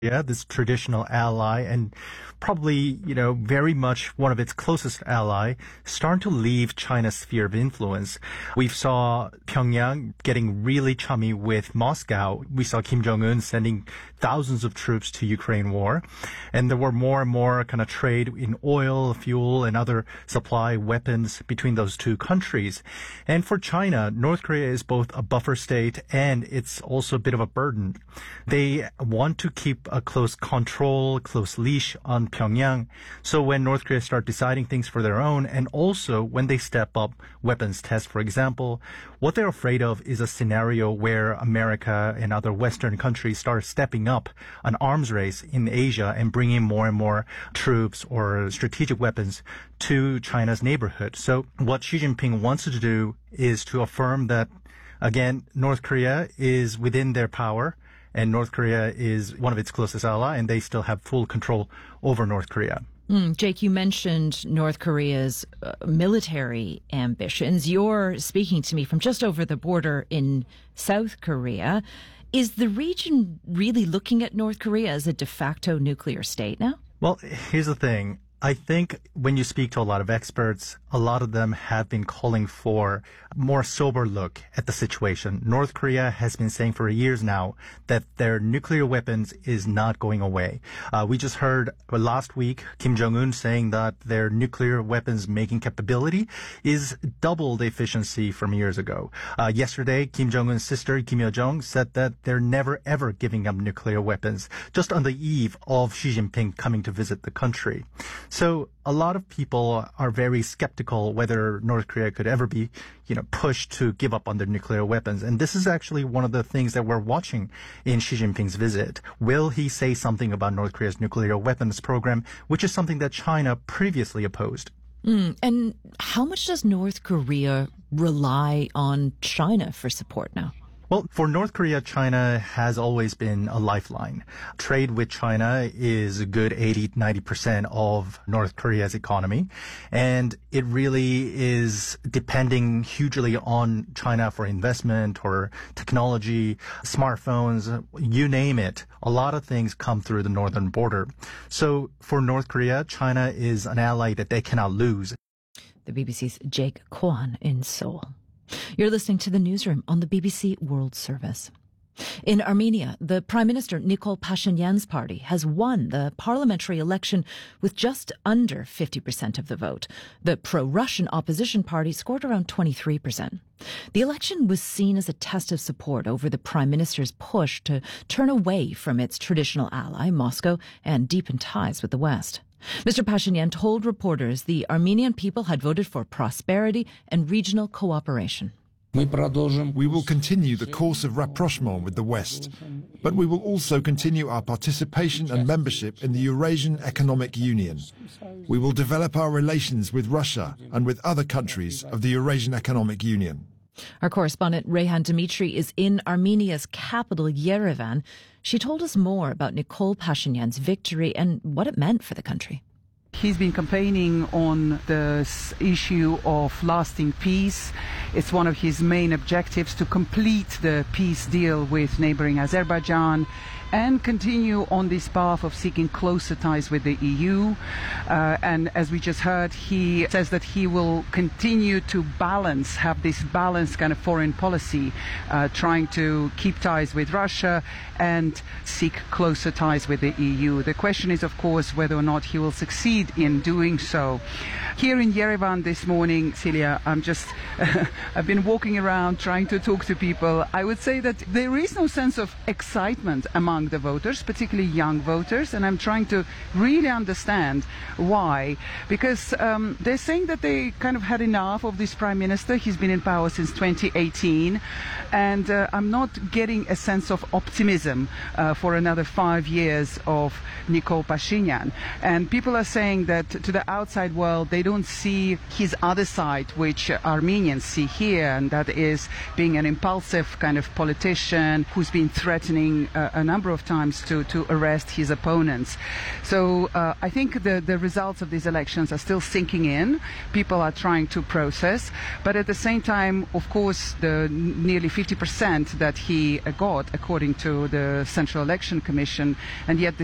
Yeah, this traditional ally and probably, very much one of its closest ally, starting to leave China's sphere of influence. We saw Pyongyang getting really chummy with Moscow. We saw Kim Jong-un sending thousands of troops to Ukraine war. And there were more and more kind of trade in oil, fuel, and other supply weapons between those two countries. And for China, North Korea is both a buffer state and it's also a bit of a burden. They want to keep a close control, close leash on Pyongyang. So when North Korea start deciding things for their own, and also when they step up weapons tests, for example, what they're afraid of is a scenario where America and other Western countries start stepping up an arms race in Asia and bringing more and more troops or strategic weapons to China's neighborhood. So what Xi Jinping wants to do is to affirm that, again, North Korea is within their power, and North Korea is one of its closest allies, and they still have full control over North Korea. Jake, you mentioned North Korea's military ambitions. You're speaking to me from just over the border in South Korea. Is the region really looking at North Korea as a de facto nuclear state now? Well, here's the thing. I think when you speak to a lot of experts, a lot of them have been calling for a more sober look at the situation. North Korea has been saying for years now that their nuclear weapons is not going away. We just heard last week Kim Jong-un saying that their nuclear weapons making capability is double the efficiency from years ago. Yesterday, Kim Jong-un's sister, Kim Yo-jong, said that they're never ever giving up nuclear weapons, just on the eve of Xi Jinping coming to visit the country. So a lot of people are very skeptical whether North Korea could ever be, pushed to give up on their nuclear weapons. And this is actually one of the things that we're watching in Xi Jinping's visit. Will he say something about North Korea's nuclear weapons program, which is something that China previously opposed? And how much does North Korea rely on China for support now? Well, for North Korea, China has always been a lifeline. Trade with China is a good 80-90% of North Korea's economy. And it really is depending hugely on China for investment or technology, smartphones, you name it. A lot of things come through the northern border. So for North Korea, China is an ally that they cannot lose. The BBC's Jake Kwan in Seoul. You're listening to the newsroom on the BBC World Service. In Armenia, the Prime Minister Nikol Pashinyan's party has won the parliamentary election with just under 50% of the vote. The pro-Russian opposition party scored around 23%. The election was seen as a test of support over the Prime Minister's push to turn away from its traditional ally, Moscow, and deepen ties with the West. Mr. Pashinyan told reporters the Armenian people had voted for prosperity and regional cooperation. We will continue the course of rapprochement with the West, but we will also continue our participation and membership in the Eurasian Economic Union. We will develop our relations with Russia and with other countries of the Eurasian Economic Union. Our correspondent Reyhan Dimitri is in Armenia's capital, Yerevan. She told us more about Nikol Pashinyan's victory and what it meant for the country. He's been campaigning on this issue of lasting peace. It's one of his main objectives to complete the peace deal with neighboring Azerbaijan and continue on this path of seeking closer ties with the EU. And as we just heard, he says that he will continue to have this balanced kind of foreign policy, trying to keep ties with Russia and seek closer ties with the EU. The question is, of course, whether or not he will succeed in doing so. Here in Yerevan this morning, Celia, I've been walking around trying to talk to people. I would say that there is no sense of excitement among the voters, particularly young voters, and I'm trying to really understand why. Because they're saying that they kind of had enough of this Prime Minister. He's been in power since 2018, and I'm not getting a sense of optimism for another 5 years of Nikol Pashinyan. And people are saying that to the outside world, they don't see his other side, which Armenians see here, and that is being an impulsive kind of politician who's been threatening a number of times to arrest his opponents. So I think the results of these elections are still sinking in. People are trying to process, but at the same time, of course, the nearly 50% that he got, according to the Central Election Commission, and yet